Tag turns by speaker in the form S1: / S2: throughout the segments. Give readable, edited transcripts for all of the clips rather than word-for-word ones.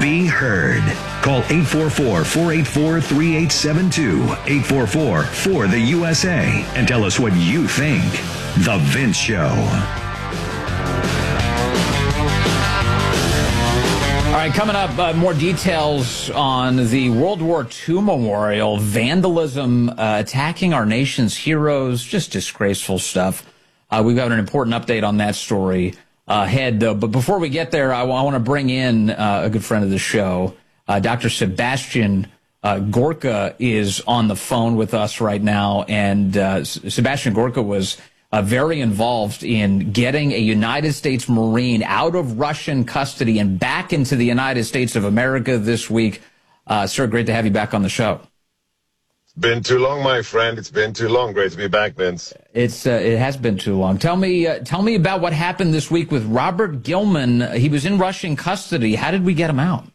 S1: be heard. Call 844-484-3872, 844-4-the-USA, and tell us what you think. The Vince Show.
S2: All right, coming up, more details on the World War II memorial, vandalism, attacking our nation's heroes, just disgraceful stuff. We've got an important update on that story ahead, though. But before we get there, I want to bring in a good friend of the show. Dr. Sebastian Gorka is on the phone with us right now. And Sebastian Gorka was very involved in getting a United States Marine out of Russian custody and back into the United States of America this week. Sir, great to have you back on the show.
S3: Been too long, my friend. It's been too long. Great to be back, Vince.
S2: It has been too long. Tell me about what happened this week with Robert Gilman. He was in Russian custody. How did we get him out?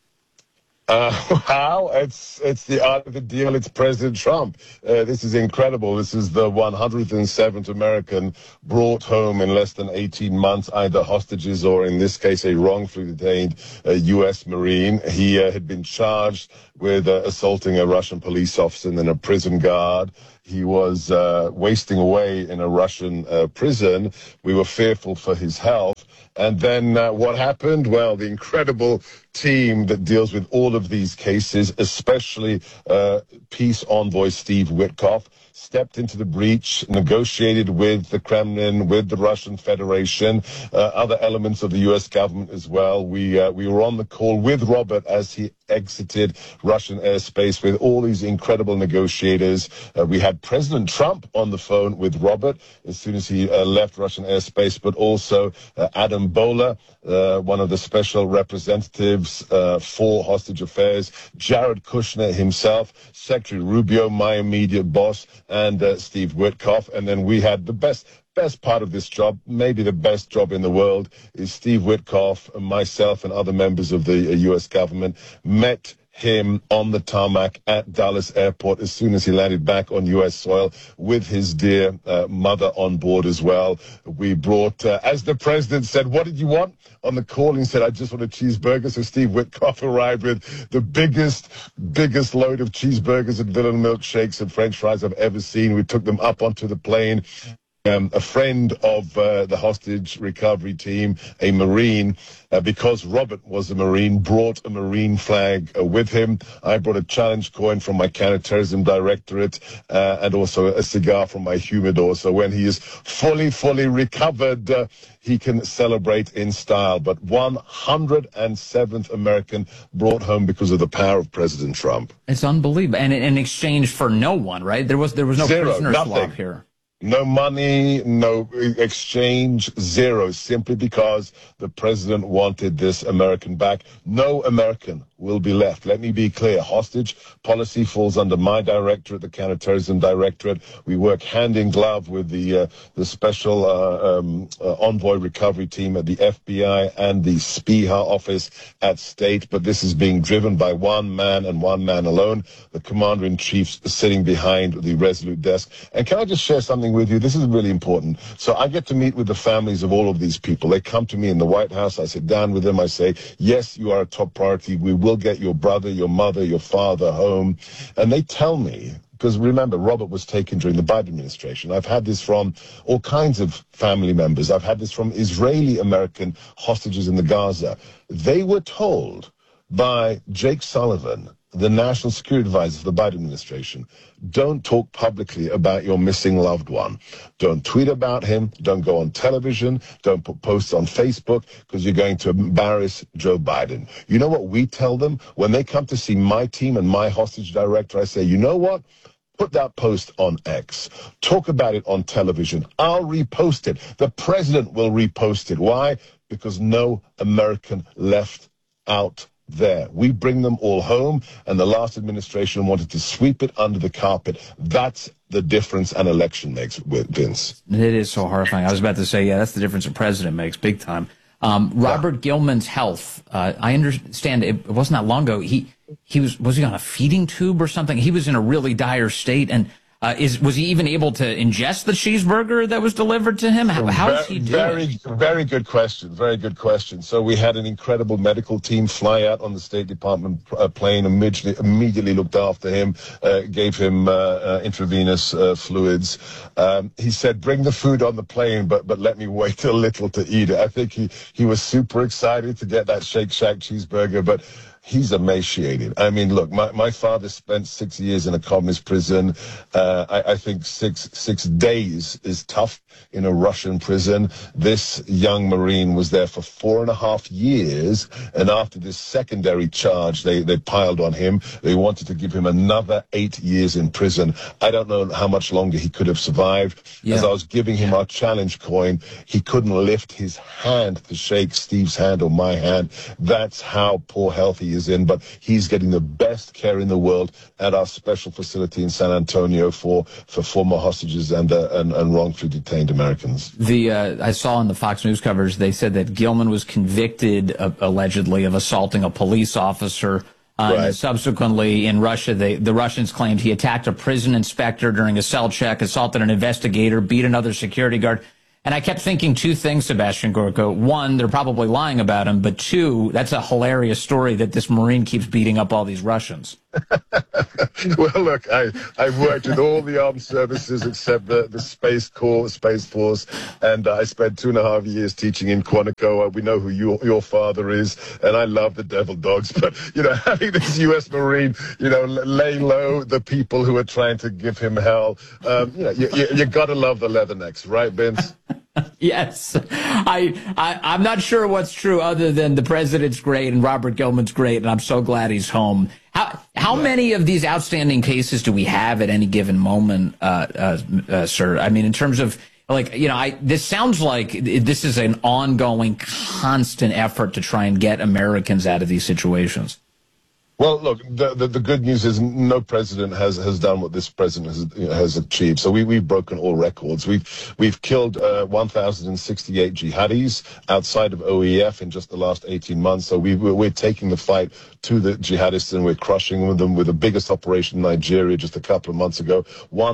S3: How? It's the art of the deal. It's President Trump. This is incredible. This is the 107th American brought home in less than 18 months, either hostages or, in this case, a wrongfully detained U.S. Marine. He had been charged with assaulting a Russian police officer and then a prison guard. He was wasting away in a Russian prison. We were fearful for his health. And then what happened? Well, the incredible team that deals with all of these cases, especially peace envoy Steve Witkoff, stepped into the breach, negotiated with the Kremlin, with the Russian Federation, other elements of the U.S. government as well. We were on the call with Robert as he exited Russian airspace with all these incredible negotiators. We had President Trump on the phone with Robert as soon as he left Russian airspace, but also Adam Boehler, one of the special representatives for hostage affairs, Jared Kushner himself, Secretary Rubio, my immediate boss, and Steve Witkoff. And then we had the best part of this job, maybe the best job in the world, is Steve Witkoff, myself, and other members of the U.S. government met him on the tarmac at Dallas Airport as soon as he landed back on U.S. soil with his dear mother on board as well. We brought, as the president said, what did you want? On the call, he said, I just want a cheeseburger. So Steve Witkoff arrived with the biggest load of cheeseburgers and vanilla milkshakes and French fries I've ever seen. We took them up onto the plane. A friend of the hostage recovery team, a Marine, because Robert was a Marine, brought a Marine flag with him. I brought a challenge coin from my counterterrorism directorate and also a cigar from my humidor. So when he is fully recovered, he can celebrate in style. But 107th American brought home because of the power of President Trump.
S2: It's unbelievable. And in exchange for no one, right? There was no prisoner swap here.
S3: No money, no exchange, zero, simply because the president wanted this American back. No American will be left. Let me be clear. Hostage policy falls under my directorate, the Counterterrorism Directorate. We work hand in glove with the special envoy recovery team at the FBI and the SPIHA office at State. But this is being driven by one man and one man alone, the commander-in-chief sitting behind the Resolute desk. And can I just share something with you? This is really important. So I get to meet with the families of all of these people. They come to me in the White House. I sit down with them. I say, yes, you are a top priority. We will get your brother, your mother, your father home. And they tell me, because remember, Robert was taken during the Biden administration. I've had this from all kinds of family members. I've had this from Israeli-American hostages in the Gaza. They were told by Jake Sullivan, the national security advisor for the Biden administration, don't talk publicly about your missing loved one. Don't tweet about him. Don't go on television. Don't put posts on Facebook because you're going to embarrass Joe Biden. You know what we tell them? When they come to see my team and my hostage director, I say, you know what? Put that post on X. Talk about it on television. I'll repost it. The president will repost it. Why? Because no American left out there. We bring them all home, and the last administration wanted to sweep it under the carpet. That's the difference an election makes, with Vince.
S2: It is so horrifying. I was about to say, yeah, that's the difference a president makes, big time. Robert Gilman's health, I understand it wasn't that long ago. Was he on a feeding tube or something? He was in a really dire state, and Was he even able to ingest the cheeseburger that was delivered to him? How is he doing?
S3: Very good question. Very good question. So we had an incredible medical team fly out on the State Department plane, immediately looked after him, gave him intravenous fluids. He said, bring the food on the plane, but let me wait a little to eat it. I think he was super excited to get that Shake Shack cheeseburger, but he's emaciated. I mean, look, my father spent 6 years in a communist prison. I think six days is tough in a Russian prison. This young Marine was there for 4.5 years, and after this secondary charge they piled on him, they wanted to give him another 8 years in prison. I don't know how much longer he could have survived. Yeah. As I was giving him our challenge coin, he couldn't lift his hand to shake Steve's hand or my hand. That's how poor health he is in, but he's getting the best care in the world at our special facility in San Antonio for former hostages and wrongfully detained Americans.
S2: I saw in the Fox News coverage, they said that Gilman was convicted allegedly of assaulting a police officer. Right. And subsequently, in Russia, the Russians claimed he attacked a prison inspector during a cell check, assaulted an investigator, beat another security guard. And I kept thinking two things, Sebastian Gorka. One, they're probably lying about him, but two, that's a hilarious story that this Marine keeps beating up all these Russians.
S3: Well, look, I've worked with all the armed services except the Space Corps, Space Force, and I spent 2.5 years teaching in Quantico. We know who your father is, and I love the Devil Dogs. But, having this U.S. Marine, lay low the people who are trying to give him hell, you got to love the Leathernecks, right, Vince?
S2: Yes. I'm not sure what's true other than the president's great and Robert Gilman's great, and I'm so glad he's home. How many of these outstanding cases do we have at any given moment, sir? I mean, in terms of, this sounds like this is an ongoing, constant effort to try and get Americans out of these situations.
S3: Well, look, the good news is no president has done what this president has achieved. So we've broken all records. We've killed 1,068 jihadis outside of OEF in just the last 18 months. So we're taking the fight to the jihadists, and we're crushing them with the biggest operation in Nigeria just a couple of months ago.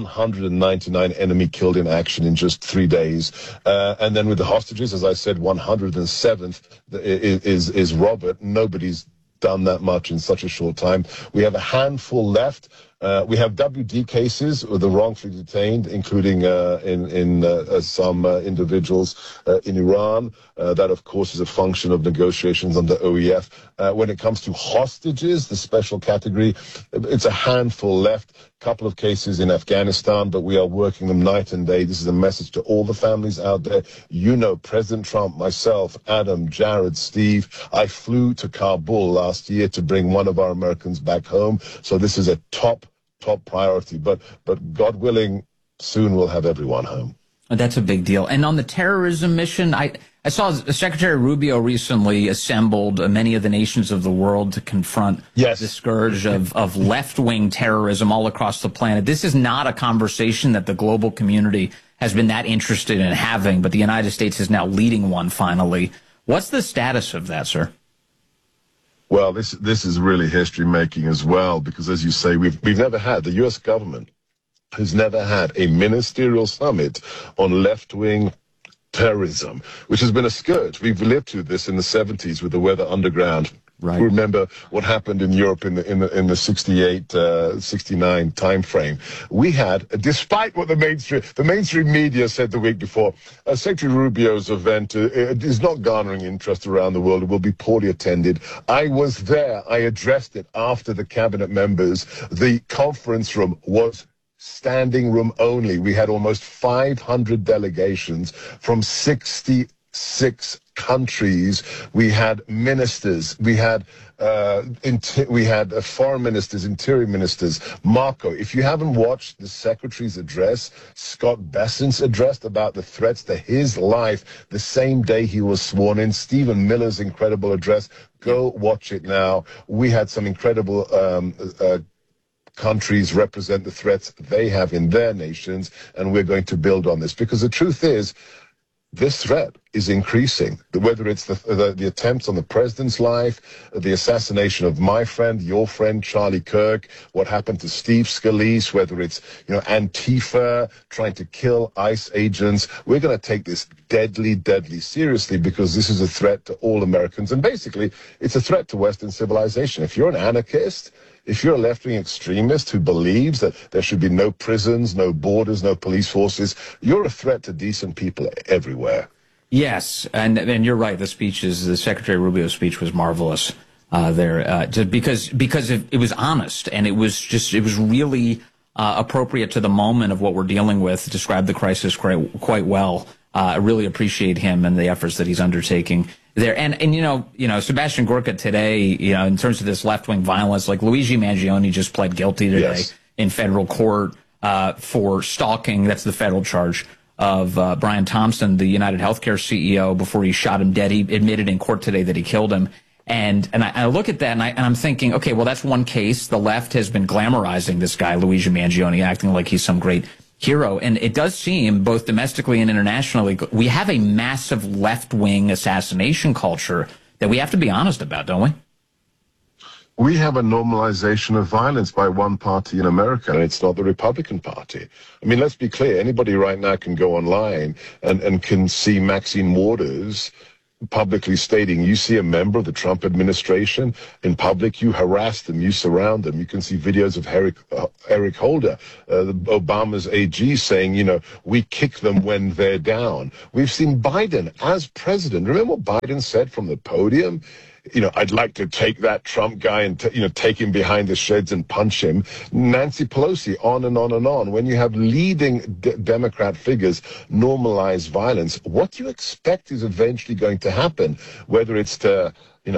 S3: 199 enemy killed in action in just 3 days. And then with the hostages, as I said, 107th is Robert. Nobody's done that much in such a short time. We have a handful left. We have WD cases with the wrongfully detained, including in some individuals in Iran. That, of course, is a function of negotiations under OEF. When it comes to hostages, the special category, it's a handful left. Couple of cases in Afghanistan, but we are working them night and day. This is a message to all the families out there. President Trump, myself, Adam, Jared, Steve, I flew to Kabul last year to bring one of our Americans back home. So this is a top priority. But God willing, soon we'll have everyone home.
S2: That's a big deal. And on the terrorism mission, I saw Secretary Rubio recently assembled many of the nations of the world to confront the scourge of left-wing terrorism all across the planet. This is not a conversation that the global community has been that interested in having, but the United States is now leading one finally. What's the status of that, sir?
S3: Well, this is really history-making as well, because as you say, we've never had, the U.S. government has never had a ministerial summit on left-wing terrorism, which has been a scourge. We've lived through this in the 70s with the Weather Underground. Right. Remember what happened in Europe in the 68, 69 time frame. We had, despite what the mainstream media said the week before, Secretary Rubio's event is not garnering interest around the world. It will be poorly attended. I was there. I addressed it after the cabinet members. The conference room was standing room only. We had almost 500 delegations from 66 countries. We had ministers. We had foreign ministers, interior ministers. Marco, if you haven't watched the secretary's address, Scott Bessent's address about the threats to his life the same day he was sworn in, Stephen Miller's incredible address, go watch it now. We had some incredible countries represent the threats they have in their nations, and we're going to build on this. Because the truth is, this threat is increasing. Whether it's the attempts on the president's life, the assassination of my friend, your friend, Charlie Kirk, what happened to Steve Scalise, whether it's, Antifa trying to kill ICE agents, we're going to take this deadly, deadly seriously, because this is a threat to all Americans. And basically, it's a threat to Western civilization. If you're an anarchist, if you're a left-wing extremist who believes that there should be no prisons, no borders, no police forces, you're a threat to decent people everywhere.
S2: Yes, and you're right. The Secretary Rubio's speech was marvelous just because it was honest, and it was really appropriate to the moment of what we're dealing with. Described the crisis quite well. I really appreciate him and the efforts that he's undertaking there. And Sebastian Gorka today, in terms of this left-wing violence, like Luigi Mangione just pled guilty today in federal court for stalking. That's the federal charge of Brian Thompson, the United Healthcare CEO, before he shot him dead. He admitted in court today that he killed him. And I look at that and I'm thinking, okay, well, that's one case. The left has been glamorizing this guy, Luigi Mangione, acting like he's some great hero. And it does seem, both domestically and internationally, we have a massive left-wing assassination culture that we have to be honest about, don't we?
S3: We have a normalization of violence by one party in America, and it's not the Republican Party. I mean, let's be clear. Anybody right now can go online and can see Maxine Waters publicly stating, you see a member of the Trump administration in public, you harass them, you surround them. You can see videos of Eric Holder, Obama's AG, saying, we kick them when they're down. We've seen Biden as president. Remember what Biden said from the podium? I'd like to take that Trump guy and, take him behind the sheds and punch him. Nancy Pelosi, on and on and on. When you have leading Democrat figures normalize violence, what you expect is eventually going to happen, whether it's to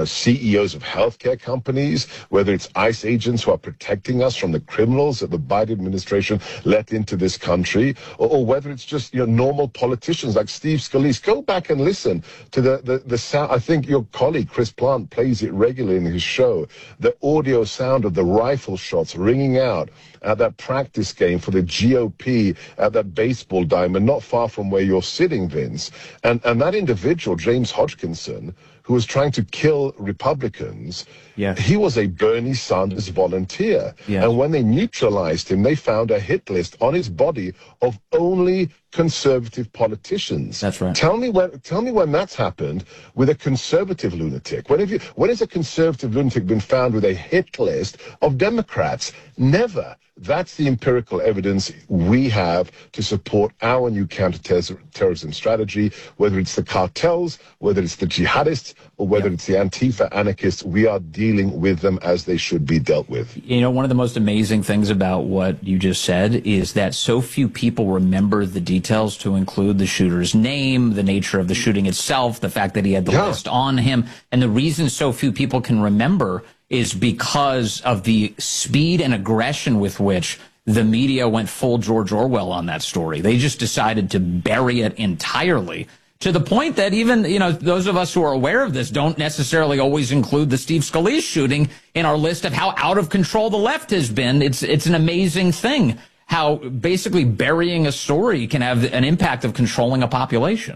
S3: CEOs of healthcare companies, whether it's ICE agents who are protecting us from the criminals that the Biden administration let into this country, or whether it's just normal politicians like Steve Scalise. Go back and listen to the sound. I think your colleague Chris Plant plays it regularly in his show. The audio sound of the rifle shots ringing out at that practice game for the GOP at that baseball diamond, not far from where you're sitting, Vince. And that individual, James Hodgkinson, who was trying to kill Republicans, he was a Bernie Sanders volunteer. And when they neutralized him, they found a hit list on his body of only conservative politicians.
S2: That's right.
S3: Tell me when that's happened with a conservative lunatic. When has a conservative lunatic been found with a hit list of Democrats? Never. That's the empirical evidence we have to support our new counterterrorism strategy, whether it's the cartels, whether it's the jihadists, or whether it's the Antifa anarchists. We are dealing with them as they should be dealt with.
S2: One of the most amazing things about what you just said is that so few people remember the details, to include the shooter's name, the nature of the shooting itself, the fact that he had the list on him. And the reason so few people can remember is because of the speed and aggression with which the media went full George Orwell on that story. They just decided to bury it entirely, to the point that even, those of us who are aware of this don't necessarily always include the Steve Scalise shooting in our list of how out of control the left has been. It's an amazing thing how basically burying a story can have an impact of controlling a population.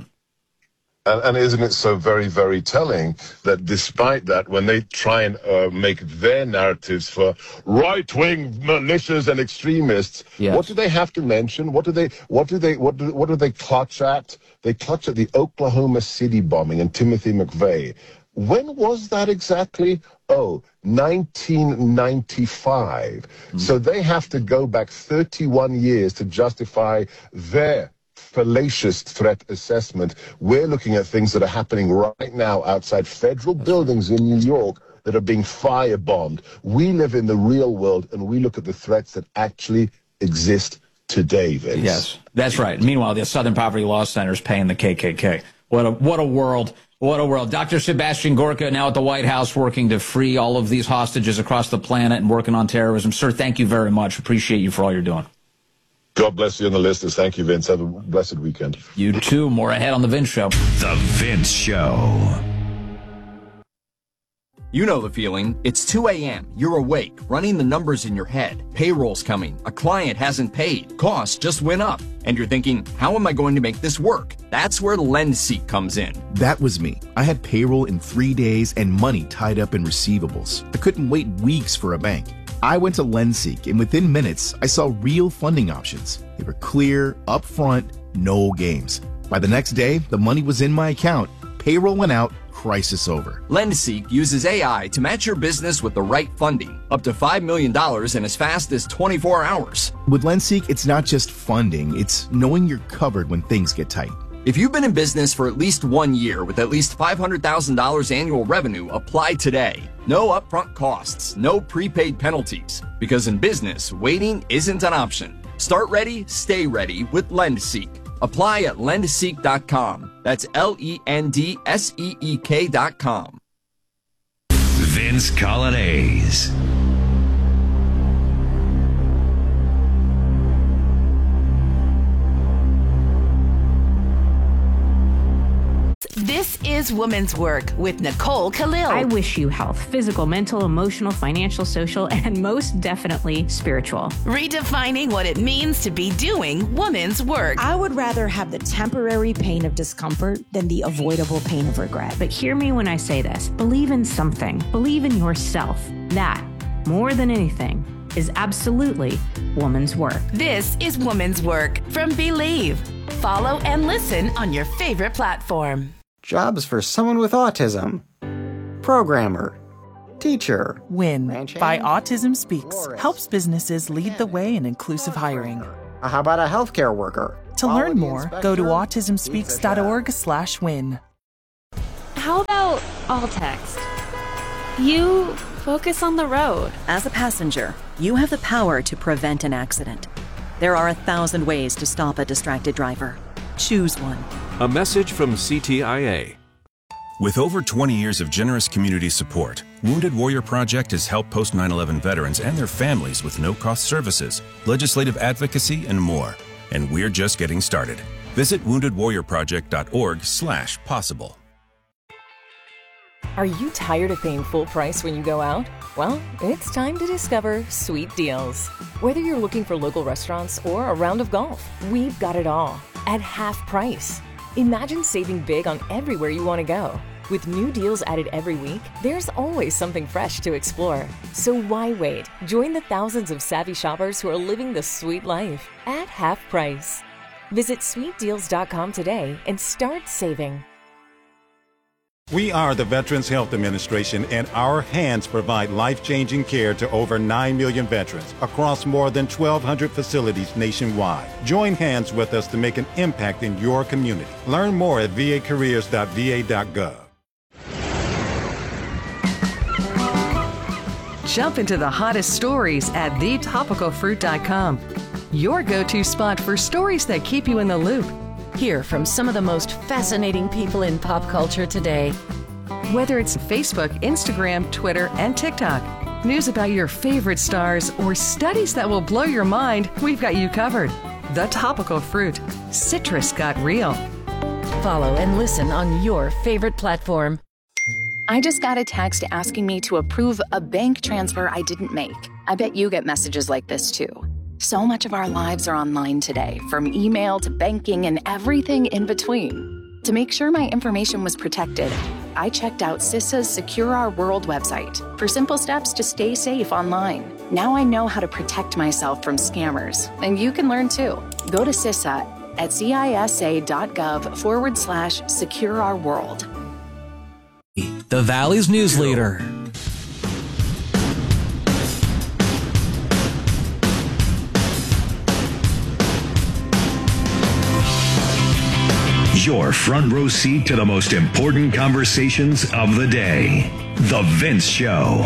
S3: And isn't it so very, very telling that despite that, when they try and make their narratives for right-wing militias and extremists, what do they have to mention? What do they clutch at? They clutch at the Oklahoma City bombing and Timothy McVeigh. When was that exactly? 1995. So they have to go back 31 years to justify their fallacious threat assessment. We're looking at things that are happening right now outside federal buildings in New York that are being firebombed. We live in the real world, and we look at the threats that actually exist today, Vince.
S2: Yes, that's right. Meanwhile, the Southern Poverty Law Center is paying the KKK. What a world. What a world. Dr. Sebastian Gorka now at the White House working to free all of these hostages across the planet and working on terrorism. Sir, thank you very much. Appreciate you for all you're doing.
S3: God bless you and the listeners. Thank you, Vince. Have a blessed weekend.
S2: You too. More ahead on The Vince Show.
S1: The Vince Show.
S4: You know the feeling. It's 2 a.m. You're awake, running the numbers in your head. Payroll's coming. A client hasn't paid. Costs just went up. And you're thinking, how am I going to make this work? That's where LendSeek comes in.
S5: That was me. I had payroll in 3 days and money tied up in receivables. I couldn't wait weeks for a bank. I went to LendSeek, and within minutes, I saw real funding options. They were clear, upfront, no games. By the next day, the money was in my account. Payroll went out. Crisis over.
S4: LendSeek uses AI to match your business with the right funding, up to $5 million in as fast as 24 hours.
S5: With LendSeek, it's not just funding, it's knowing you're covered when things get tight.
S4: If you've been in business for at least 1 year with at least $500,000 annual revenue, apply today. No upfront costs, no prepaid penalties. Because in business, waiting isn't an option. Start ready, stay ready with LendSeek. Apply at lendseek.com. That's LENDSEEK.com.
S1: Vince Colonnese.
S6: This is Woman's Work with Nicole Khalil.
S7: I wish you health, physical, mental, emotional, financial, social, and most definitely spiritual.
S6: Redefining what it means to be doing woman's work.
S8: I would rather have the temporary pain of discomfort than the avoidable pain of regret.
S7: But hear me when I say this. Believe in something. Believe in yourself. That, more than anything, is absolutely woman's work.
S6: This is Woman's Work from Believe. Follow and listen on your favorite platform.
S9: Jobs for someone with autism. Programmer. Teacher.
S10: WIN by Autism Speaks helps businesses lead the way in inclusive hiring.
S9: How about a healthcare worker?
S10: To learn more, go to autismspeaks.org/win.
S11: How about all text? You focus on the road.
S12: As a passenger, you have the power to prevent an accident. There are 1,000 ways to stop a distracted driver. Choose one.
S13: A message from CTIA.
S14: With over 20 years of generous community support, Wounded Warrior Project has helped post 9/11 veterans and their families with no-cost services, legislative advocacy, and more. And we're just getting started. Visit woundedwarriorproject.org/possible.
S15: Are you tired of paying full price when you go out? Well, it's time to discover Sweet Deals. Whether you're looking for local restaurants or a round of golf, we've got it all at half price. Imagine saving big on everywhere you want to go. With new deals added every week, there's always something fresh to explore. So why wait? Join the thousands of savvy shoppers who are living the sweet life at half price. Visit sweetdeals.com today and start saving.
S16: We are the Veterans Health Administration, and our hands provide life-changing care to over 9 million veterans across more than 1,200 facilities nationwide. Join hands with us to make an impact in your community. Learn more at vacareers.va.gov.
S17: Jump into the hottest stories at thetopicalfruit.com. Your go-to spot for stories that keep you in the loop.
S18: Hear from some of the most fascinating people in pop culture today.
S17: Whether it's Facebook, Instagram, Twitter, and TikTok, news about your favorite stars, or studies that will blow your mind, we've got you covered. The Topical Fruit. Citrus got real.
S18: Follow and listen on your favorite platform.
S19: I just got a text asking me to approve a bank transfer I didn't make. I bet you get messages like this too. So much of our lives are online today, from email to banking and everything in between. To make sure my information was protected, I checked out CISA's Secure Our World website for simple steps to stay safe online. Now I know how to protect myself from scammers, and you can learn too. Go to CISA at cisa.gov/Secure Our World.
S20: The Valley's news leader.
S1: Your front row seat to the most important conversations of the day. The Vince Show.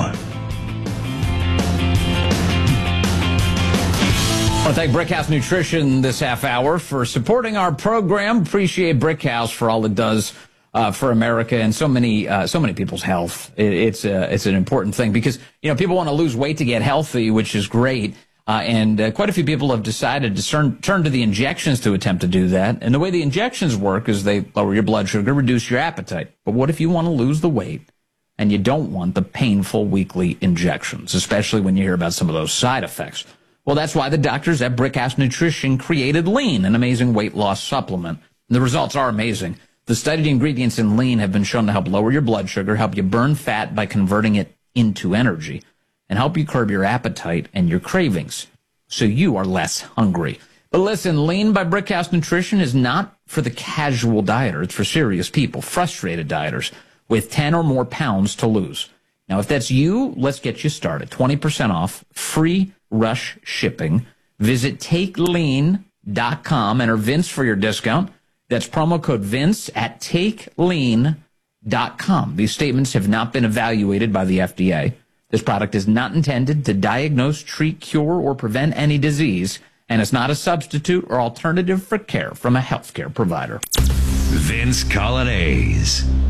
S2: I thank Brickhouse Nutrition this half hour for supporting our program. Appreciate Brickhouse for all it does for America and so many people's health. It's an important thing because people want to lose weight to get healthy, which is great. And quite a few people have decided to turn to the injections to attempt to do that. And the way the injections work is they lower your blood sugar, reduce your appetite. But what if you want to lose the weight and you don't want the painful weekly injections, especially when you hear about some of those side effects. Well, that's why the doctors at Brickhouse Nutrition created Lean, an amazing weight loss supplement. And the results are amazing. The studied ingredients in Lean have been shown to help lower your blood sugar, help you burn fat by converting it into energy, and help you curb your appetite and your cravings so you are less hungry. But listen, Lean by Brickhouse Nutrition is not for the casual dieter. It's for serious people, frustrated dieters with 10 or more pounds to lose. Now, if that's you, let's get you started. 20% off, free rush shipping. Visit TakeLean.com. Enter Vince for your discount. That's promo code Vince at TakeLean.com. These statements have not been evaluated by the FDA. This product is not intended to diagnose, treat, cure, or prevent any disease, and it's not a substitute or alternative for care from a healthcare provider.
S1: Vince Coglianese.